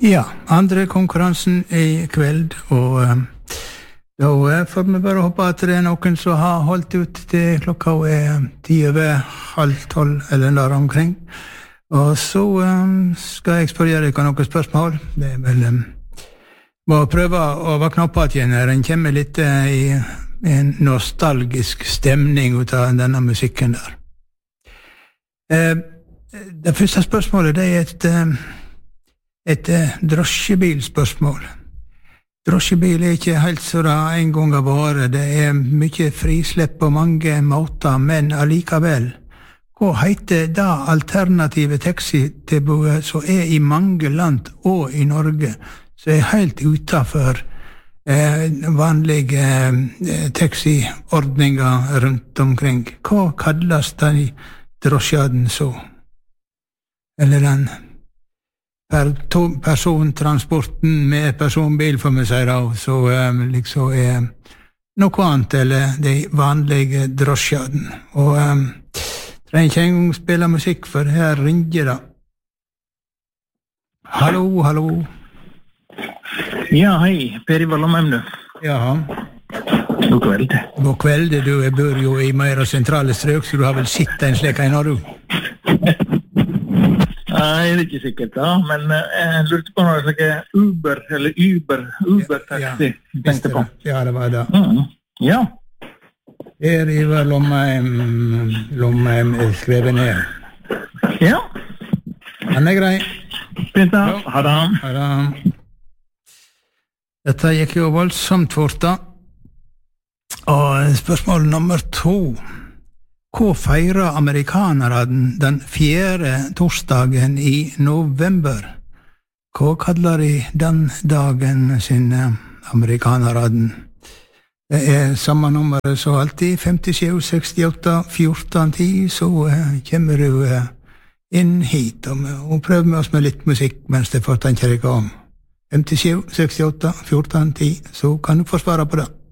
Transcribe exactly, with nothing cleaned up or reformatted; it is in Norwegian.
Ja, andre konkurransen i kveld, og um, da får vi bare håpe at det er noen som har holdt ut til klokka er ti over halv tolv eller der omkring. Og så um, skal jeg spørre dere noen spørsmål. Det er vel um, må prøve å våkne opp igjen her. En kommer litt uh, i en nostalgisk stemning ut av denne musikken der. Uh, det første spørsmålet det er et uh, et uh, drosjebilspørsmål. Drosjebil er ikke helt så det en gang har vært. Det er mye frislepp på mange måter, men allikevel. Hva heter det alternative taxitilbudet som er i mange land og i Norge, som er helt utenfor eh, vanlige eh, taxiordninger rundt omkring? Hva kalles de drosjaden så? Eller den per persontransporten med personbil, for meg sier da, så um, liksom er noe annet, eller de vanlige drosjaden. Og um, trenger ikke en gang spille musikk, for her ringer det. Hallo, hallo. Ja, hei, Per Ivar Lomheim, du. Ja. God kveld. God kveld, du bor jo i mer sentrale strøk, så du har vel sett en slik en, har du? Nei, det er ikke sikkert da, men jeg lurte på noe slags Uber, eller Uber, Uber-taxi, ja, tenkte på. Ja, det var det. Mm, ja. Per Ivar Lomheim, Lomheim er skrevet ned. Ja. Den er grei. Fint da, ha det. Ha det. Dette gikk jo voldsomt fort da. Og spørsmål nummer to. Hva feirer amerikanere den fjerde torsdagen i november? Hva kaller de den dagen sin amerikanere? Det er samme nummer så alltid, femtisju, sekstiåtte, fjorten, ti, så kommer du inn hit, og prøver med oss med litt musikk mens det får tenke deg om. femtisju, sekstiåtte, fjorten, ti, så kan du få svare på det.